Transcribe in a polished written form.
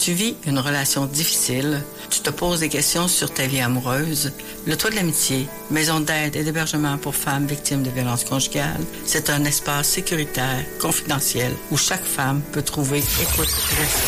Tu vis une relation difficile, tu te poses des questions sur ta vie amoureuse. Le Toit de l'Amitié, maison d'aide et d'hébergement pour femmes victimes de violences conjugales, c'est un espace sécuritaire, confidentiel, où chaque femme peut trouver écoute, respect